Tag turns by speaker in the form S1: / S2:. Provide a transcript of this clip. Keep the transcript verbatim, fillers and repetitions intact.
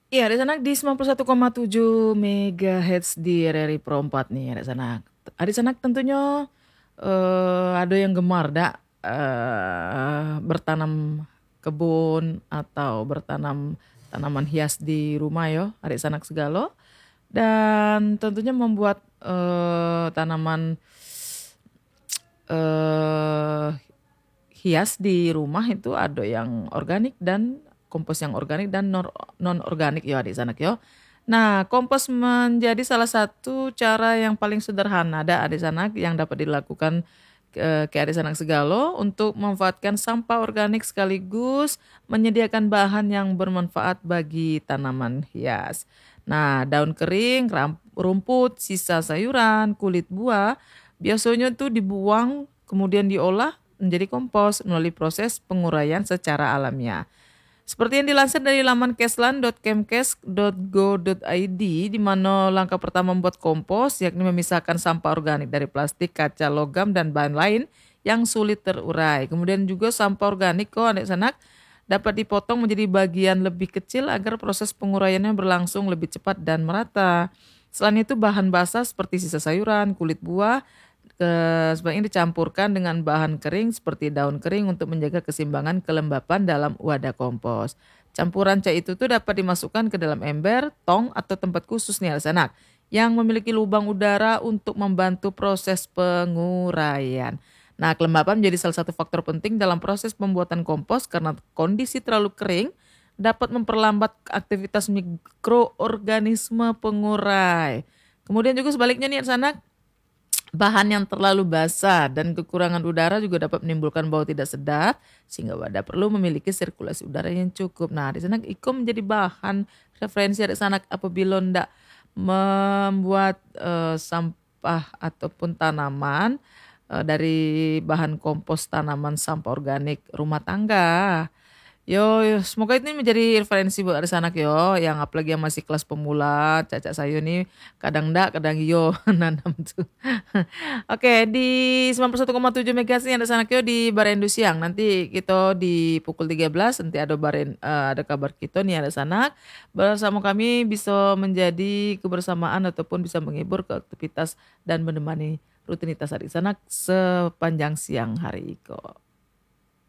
S1: Iya, Adik Sanak di sembilan puluh satu koma tujuh megahertz di R R I Pro empat nih Adik Sanak. Adik Sanak tentunya eh, ada yang gemar dak eh, bertanam kebun atau bertanam tanaman hias di rumah yo, Adik Sanak segalo. Dan tentunya membuat eh, tanaman eh, hias di rumah itu ada yang organik dan kompos yang organik dan non organik ya di sana yo. Nah, kompos menjadi salah satu cara yang paling sederhana ada di sana yang dapat dilakukan ke, ke Adik Sanak Segalo untuk memanfaatkan sampah organik sekaligus menyediakan bahan yang bermanfaat bagi tanaman hias. Nah, daun kering, ram- rumput, sisa sayuran, kulit buah biasanya tuh dibuang kemudian diolah menjadi kompos melalui proses penguraian secara alamiah. Seperti yang dilansir dari laman keslan dot kemkes dot go dot i d, di mana langkah pertama membuat kompos yakni memisahkan sampah organik dari plastik, kaca, logam, dan bahan lain yang sulit terurai. Kemudian juga sampah organik kok adik sanak dapat dipotong menjadi bagian lebih kecil agar proses penguraiannya berlangsung lebih cepat dan merata. Selain itu bahan basah seperti sisa sayuran, kulit buah, Eee, sebaiknya dicampurkan dengan bahan kering seperti daun kering untuk menjaga keseimbangan kelembapan dalam wadah kompos. Campuran cai itu tuh dapat dimasukkan ke dalam ember, tong, atau tempat khusus nih Alsanak yang memiliki lubang udara untuk membantu proses penguraian. Nah, kelembapan menjadi salah satu faktor penting dalam proses pembuatan kompos karena kondisi terlalu kering dapat memperlambat aktivitas mikroorganisme pengurai. Kemudian juga sebaliknya nih Alsanak, bahan yang terlalu basah dan kekurangan udara juga dapat menimbulkan bau tidak sedap sehingga wadah perlu memiliki sirkulasi udara yang cukup. Nah, di sana Iko menjadi bahan referensi di sana apabila hendak membuat eh, sampah ataupun tanaman eh, dari bahan kompos tanaman sampah organik rumah tangga. Yo, yo, semoga ini menjadi referensi buat anak anak yo, yang apalagi yang masih kelas pemula, cacak sayo nih kadang ndak, kadang yo nanam tuh. Oke, di sembilan puluh satu koma tujuh megahertz ini ada anak yo di Barendu Siang. Nanti kita di pukul tiga belas nanti ada baren eh, ada kabar kita nih ada sanak. Bersama kami bisa menjadi kebersamaan ataupun bisa menghibur ke aktivitas dan menemani rutinitas adik sanak sepanjang siang hari ini.